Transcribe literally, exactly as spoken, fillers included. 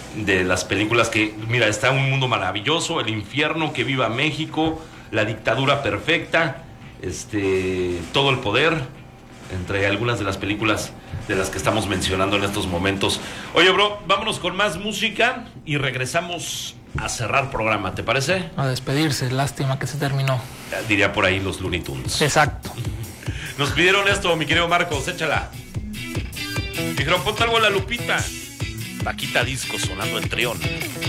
de las películas que, mira, está Un Mundo Maravilloso, El Infierno, Que Viva México, La Dictadura Perfecta, este, Todo el Poder, entre algunas de las películas de las que estamos mencionando en estos momentos. Oye, bro, vámonos con más música y regresamos a cerrar programa, ¿te parece? A despedirse, lástima que se terminó. Diría por ahí los Looney Tunes. Exacto. Nos pidieron esto, mi querido Marcos, échala. Dijeron, ponte algo en la Lupita. Paquita Disco sonando en Trión.